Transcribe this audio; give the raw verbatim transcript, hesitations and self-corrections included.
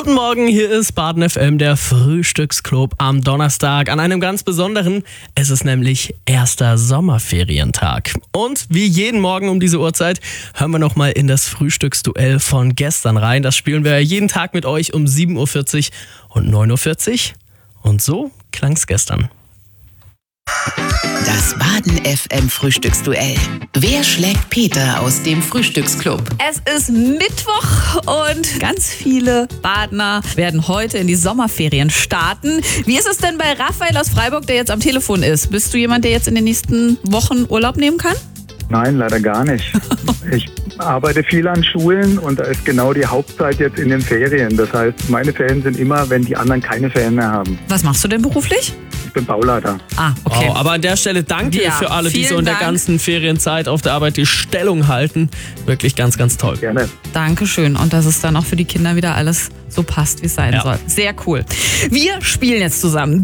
Guten Morgen, hier ist Baden F M, der Frühstücksclub am Donnerstag, an einem ganz besonderen. Es ist nämlich erster Sommerferientag. Und wie jeden Morgen um diese Uhrzeit hören wir nochmal in das Frühstücksduell von gestern rein. Das spielen wir jeden Tag mit euch um sieben Uhr vierzig und neun Uhr vierzig. Und so klang's gestern. Das Baden F M Frühstücksduell. Wer schlägt Peter aus dem Frühstücksclub? Es ist Mittwoch und ganz viele Badener werden heute in die Sommerferien starten. Wie ist es denn bei Raphael aus Freiburg, der jetzt am Telefon ist? Bist du jemand, der jetzt in den nächsten Wochen Urlaub nehmen kann? Nein, leider gar nicht. Ich arbeite viel an Schulen und da ist genau die Hauptzeit jetzt in den Ferien. Das heißt, meine Ferien sind immer, wenn die anderen keine Ferien mehr haben. Was machst du denn beruflich? Ich bin Bauleiter. Ah, okay. Wow, aber an der Stelle danke Ja, für alle, die vielen so in der Dank. ganzen Ferienzeit auf der Arbeit die Stellung halten. Wirklich ganz, ganz toll. Gerne. Dankeschön. Und dass es dann auch für die Kinder wieder alles so passt, wie es sein Ja. soll. Sehr cool. Wir spielen jetzt zusammen.